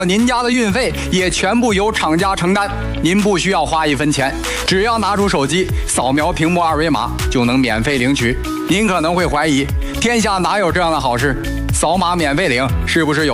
您家的运费也全部由厂家承担，您不需要花1分钱，只要拿出手机扫描屏幕2维码就能免费领取。您可能会怀疑，天下哪有这样的好事？扫码免费领是不是有